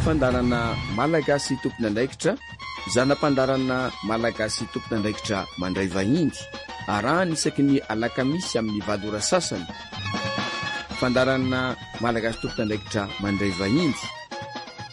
fandarana malagasy tompona andraikitra, zanam-pandarana malagasy tompona andraikitra mandray vahiny, arahany isaky ny alakamisy amin'ny valora sasany. Fandarana malagasy tompona andraikitra mandray vahiny